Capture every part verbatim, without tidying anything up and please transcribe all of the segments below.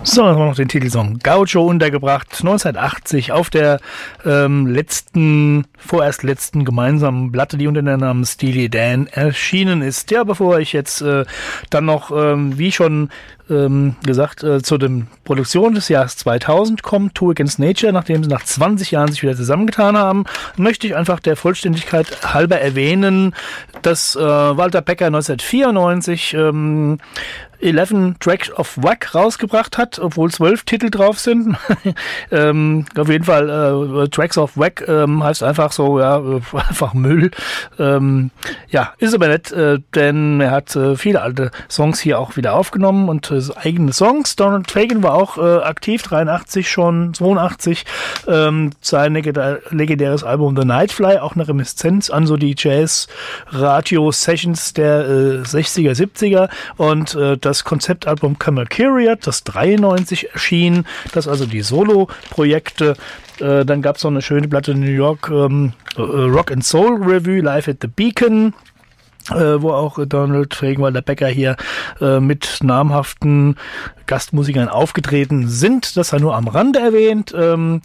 So, dann haben wir noch den Titelsong Gaucho untergebracht, neunzehnhundertachtzig auf der ähm, letzten, vorerst letzten gemeinsamen Platte, die unter dem Namen Steely Dan erschienen ist. Ja, bevor ich jetzt äh, dann noch, ähm, wie schon ähm, gesagt, äh, zu den Produktionen des Jahres zweitausend kommt, Two Against Nature, nachdem sie nach zwanzig Jahren sich wieder zusammengetan haben, möchte ich einfach der Vollständigkeit halber erwähnen, dass äh, Walter Becker neunzehnhundertvierundneunzig ähm, elf Tracks of Wack rausgebracht hat, obwohl zwölf Titel drauf sind. ähm, auf jeden Fall äh, Tracks of Wack ähm, heißt einfach so, ja, einfach Müll. Ähm, ja, ist aber nett, äh, denn er hat äh, viele alte Songs hier auch wieder aufgenommen und äh, eigene Songs. Donald Fagen war auch äh, aktiv, dreiundachtzig schon, zweiundachtzig. Ähm, sein legendäres Album The Nightfly, auch eine Reminiszenz an so die Jazz-Radio-Sessions der äh, sechziger, siebziger und äh, das Das Konzeptalbum Cammercuriat, das dreiundneunzig erschien, das also die Solo-Projekte. Äh, dann gab es noch eine schöne Platte in New York, ähm, Rock and Soul Revue, Live at the Beacon, äh, wo auch Donald Fagen, Walter Becker hier äh, mit namhaften Gastmusikern aufgetreten sind. Das war nur am Rande erwähnt. Ähm,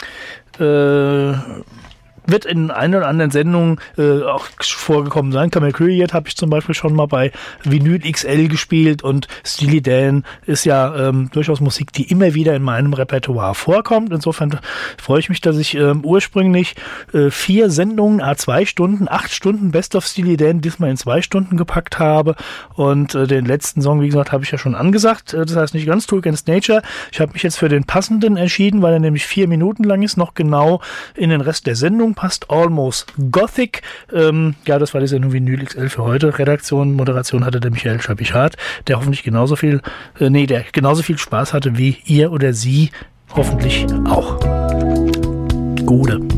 äh, wird in einer oder anderen Sendung äh, auch vorgekommen sein. Cammercuriat habe ich zum Beispiel schon mal bei Vinyl X L gespielt und Steely Dan ist ja ähm, durchaus Musik, die immer wieder in meinem Repertoire vorkommt. Insofern freue ich mich, dass ich ähm, ursprünglich äh, vier Sendungen, à zwei Stunden, acht Stunden Best of Steely Dan diesmal in zwei Stunden gepackt habe und äh, den letzten Song, wie gesagt, habe ich ja schon angesagt. Äh, das heißt nicht ganz Two Against Nature. Ich habe mich jetzt für den passenden entschieden, weil er nämlich vier Minuten lang ist, noch genau in den Rest der Sendung passt. Almost Gothic. Ähm, ja, das war die Sendung Vinyl X L für heute. Redaktion, Moderation hatte der Michael Schabichat, der hoffentlich genauso viel, äh, nee, der genauso viel Spaß hatte wie ihr oder sie hoffentlich auch. Gute.